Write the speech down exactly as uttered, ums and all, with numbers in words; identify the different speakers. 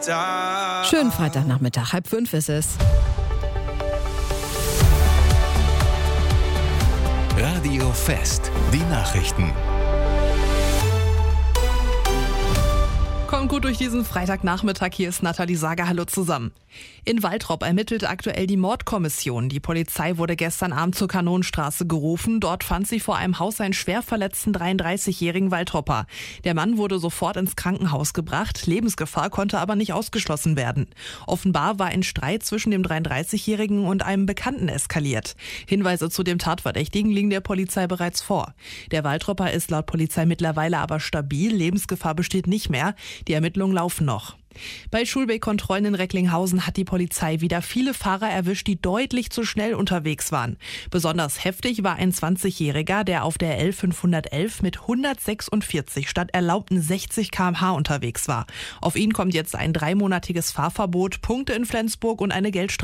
Speaker 1: da.
Speaker 2: Schönen Freitagnachmittag, halb fünf ist es.
Speaker 3: Radio Fest, die Nachrichten.
Speaker 4: Kommt gut durch diesen Freitagnachmittag, hier ist Nathalie Sager, hallo zusammen. In Waltrop ermittelt aktuell die Mordkommission. Die Polizei wurde gestern Abend zur Kanonenstraße gerufen. Dort fand sie vor einem Haus einen schwer verletzten dreiunddreißigjährigen Waltropper. Der Mann wurde sofort ins Krankenhaus gebracht. Lebensgefahr konnte aber nicht ausgeschlossen werden. Offenbar war ein Streit zwischen dem dreiunddreißigjährigen und einem Bekannten eskaliert. Hinweise zu dem Tatverdächtigen liegen der Polizei bereits vor. Der Waltropper ist laut Polizei mittlerweile aber stabil. Lebensgefahr besteht nicht mehr. Die Ermittlungen laufen noch. Bei Schulwegkontrollen in Recklinghausen hat die Polizei wieder viele Fahrer erwischt, die deutlich zu schnell unterwegs waren. Besonders heftig war ein zwanzigjähriger, der auf der L fünfhundertelf mit hundertsechsundvierzig statt erlaubten sechzig Kilometer pro Stunde unterwegs war. Auf ihn kommt jetzt ein dreimonatiges Fahrverbot, Punkte in Flensburg und eine Geldstrafe.